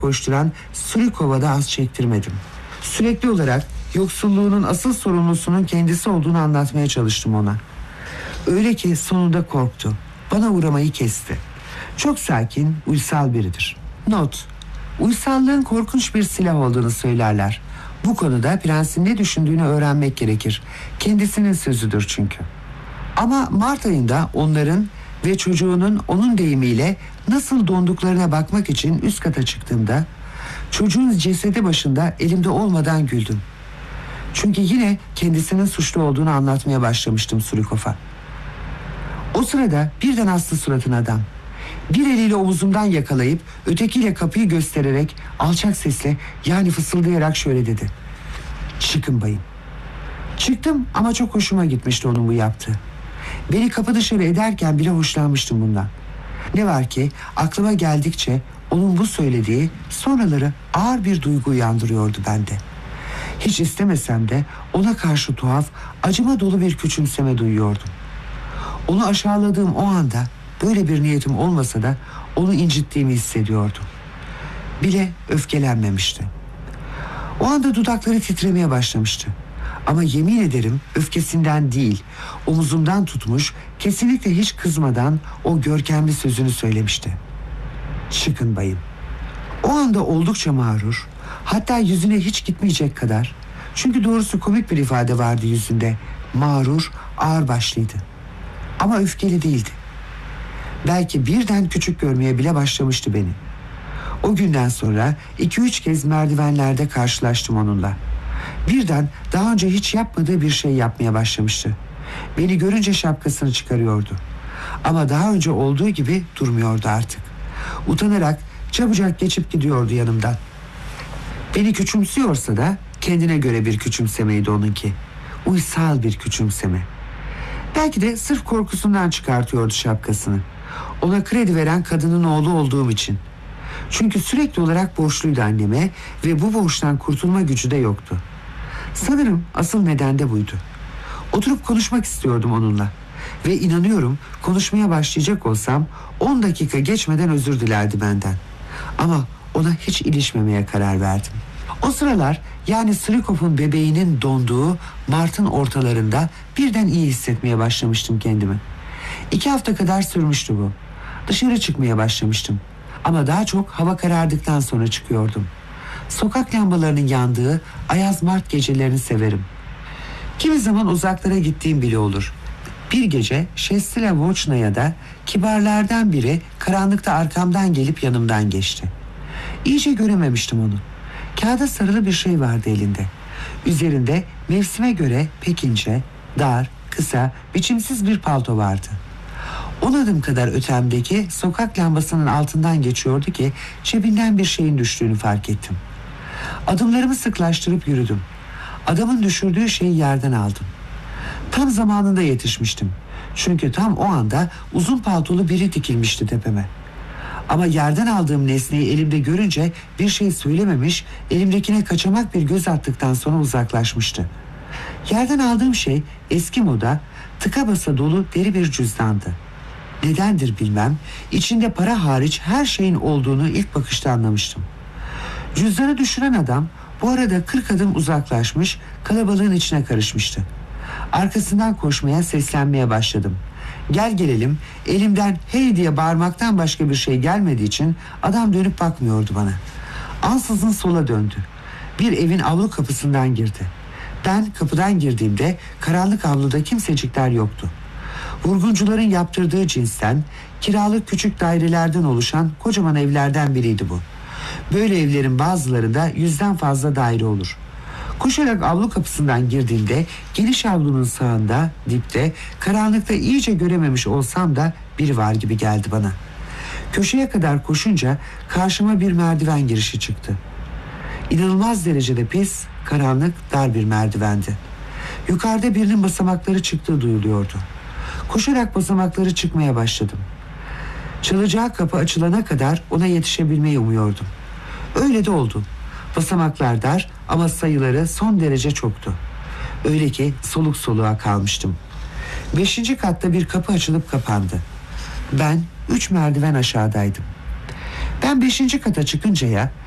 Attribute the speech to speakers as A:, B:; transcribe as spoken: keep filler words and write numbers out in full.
A: koşturan Surikova'da az çektirmedim. Sürekli olarak yoksulluğunun asıl sorumlusunun kendisi olduğunu anlatmaya çalıştım ona. Öyle ki sonunda korktu. Bana uğramayı kesti. Çok sakin, uysal biridir. Not: uysallığın korkunç bir silah olduğunu söylerler. Bu konuda prensin ne düşündüğünü öğrenmek gerekir. Kendisinin sözüdür çünkü. Ama Mart ayında onların ve çocuğunun onun deyimiyle nasıl donduklarına bakmak için üst kata çıktığımda çocuğun cesedi başında elimde olmadan güldüm. Çünkü yine kendisinin suçlu olduğunu anlatmaya başlamıştım Surikov'a. O sırada birden astı suratına adam. Bir eliyle omuzumdan yakalayıp ötekiyle kapıyı göstererek alçak sesle, yani fısıldayarak şöyle dedi: "Çıkın bayım." Çıktım ama çok hoşuma gitmişti onun bu yaptığı. Beni kapı dışarı ederken bile hoşlanmıştım bundan. Ne var ki aklıma geldikçe onun bu söylediği sonraları ağır bir duygu uyandırıyordu bende. Hiç istemesem de ona karşı tuhaf, acıma dolu bir küçümseme duyuyordum. Onu aşağıladığım o anda böyle bir niyetim olmasa da onu incittiğimi hissediyordum. Bile öfkelenmemişti. O anda dudakları titremeye başlamıştı. Ama yemin ederim öfkesinden değil, omuzumdan tutmuş, kesinlikle hiç kızmadan o görkemli sözünü söylemişti: "Çıkın bayım." O anda oldukça mağrur, hatta yüzüne hiç gitmeyecek kadar, çünkü doğrusu komik bir ifade vardı yüzünde, mağrur, ağırbaşlıydı. Ama öfkeli değildi. Belki birden küçük görmeye bile başlamıştı beni. O günden sonra iki üç kez merdivenlerde karşılaştım onunla. Birden daha önce hiç yapmadığı bir şey yapmaya başlamıştı. Beni görünce şapkasını çıkarıyordu. Ama daha önce olduğu gibi durmuyordu artık. Utanarak çabucak geçip gidiyordu yanımdan. Beni küçümsüyorsa da kendine göre bir küçümsemeydi onunki. Uysal bir küçümseme. Belki de sırf korkusundan çıkartıyordu şapkasını. Ona kredi veren kadının oğlu olduğum için. Çünkü sürekli olarak borçluydu anneme ve bu borçtan kurtulma gücü de yoktu. Sanırım asıl neden de buydu. Oturup konuşmak istiyordum onunla. Ve inanıyorum konuşmaya başlayacak olsam on dakika geçmeden özür dilerdi benden. Ama ona hiç ilişmemeye karar verdim. O sıralar, yani Surikov'un bebeğinin donduğu Mart'ın ortalarında birden iyi hissetmeye başlamıştım kendimi. İki hafta kadar sürmüştü bu. Dışarı çıkmaya başlamıştım. Ama daha çok hava karardıktan sonra çıkıyordum. Sokak lambalarının yandığı ayaz Mart gecelerini severim. Kimi zaman uzaklara gittiğim bile olur. Bir gece Şestila Voçna'ya da kibarlardan biri karanlıkta arkamdan gelip yanımdan geçti. İyice görememiştim onu. Kağıda sarılı bir şey vardı elinde. Üzerinde mevsime göre pek ince, dar, kısa, biçimsiz bir palto vardı. On adım kadar ötemdeki sokak lambasının altından geçiyordu ki cebinden bir şeyin düştüğünü fark ettim. Adımlarımı sıklaştırıp yürüdüm. Adamın düşürdüğü şeyi yerden aldım. Tam zamanında yetişmiştim. Çünkü tam o anda uzun paltolu biri dikilmişti tepeme. Ama yerden aldığım nesneyi elimde görünce bir şey söylememiş, elimdekine kaçamak bir göz attıktan sonra uzaklaşmıştı. Yerden aldığım şey eski moda, tıka basa dolu deri bir cüzdandı. Nedendir bilmem, içinde para hariç her şeyin olduğunu ilk bakışta anlamıştım. Cüzdanı düşüren adam bu arada kırk adım uzaklaşmış, kalabalığın içine karışmıştı. Arkasından koşmaya, seslenmeye başladım. Gel gelelim, elimden hey diye bağırmaktan başka bir şey gelmediği için adam dönüp bakmıyordu bana. Ansızın sola döndü. Bir evin avlu kapısından girdi. Ben kapıdan girdiğimde karanlık avluda kimsecikler yoktu. Vurguncuların yaptırdığı cinsten, kiralık küçük dairelerden oluşan kocaman evlerden biriydi bu. Böyle evlerin bazılarında yüzden fazla daire olur. Koşarak avlu kapısından girdiğimde geniş avlunun sağında, dipte, karanlıkta iyice görememiş olsam da biri var gibi geldi bana. Köşeye kadar koşunca karşıma bir merdiven girişi çıktı. İnanılmaz derecede pis, karanlık, dar bir merdivendi. Yukarıda birinin basamakları çıktığı duyuluyordu. Koşarak basamakları çıkmaya başladım. Çalacağı kapı açılana kadar ona yetişebilmeyi umuyordum. Öyle de oldu. Basamaklar dar ama sayıları son derece çoktu. Öyle ki soluk soluğa kalmıştım. Beşinci katta bir kapı açılıp kapandı. Ben üç merdiven aşağıdaydım. Ben beşinci kata çıkıncaya